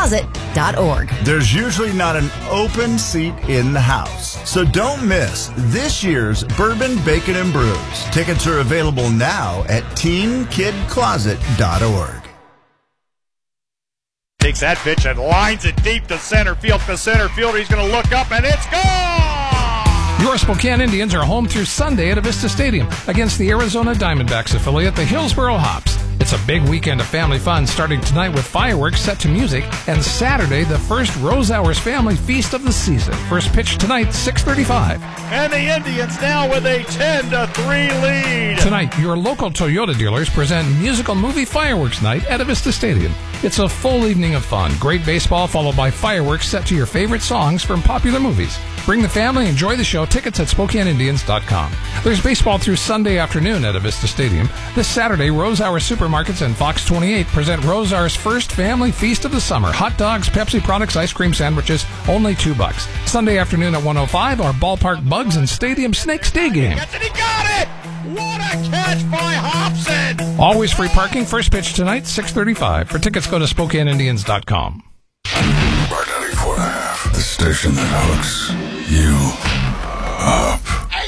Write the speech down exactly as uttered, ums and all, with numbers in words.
closet dot org. There's usually not an open seat in the house, so don't miss this year's Bourbon, Bacon, and Brews. Tickets are available now at teen kid closet dot org. Takes that pitch and lines it deep to center field. The center fielder, he's going to look up, and it's gone! Your Spokane Indians are home through Sunday at Avista Stadium against the Arizona Diamondbacks affiliate, the Hillsboro Hops. It's a big weekend of family fun starting tonight with fireworks set to music, and Saturday, the first Rose Hours family feast of the season. First pitch tonight, six thirty-five. And the Indians now with a ten to three lead. Tonight, your local Toyota dealers present musical movie fireworks night at Avista Stadium. It's a full evening of fun. Great baseball followed by fireworks set to your favorite songs from popular movies. Bring the family, enjoy the show. Tickets at Spokane Indians dot com. There's baseball through Sunday afternoon at Avista Stadium. This Saturday, Rose Hour Supermarkets and Fox twenty-eight present Rose Hour's first family feast of the summer. Hot dogs, Pepsi products, ice cream sandwiches, only two bucks. Sunday afternoon at one oh five, our ballpark Bugs and Stadium Snakes Day game. Gets it, he got it! What a catch by Hobson! Always free parking. First pitch tonight, six thirty-five. For tickets, go to Spokane Indians dot com. Bar ninety-four and a half, the station that hooks you.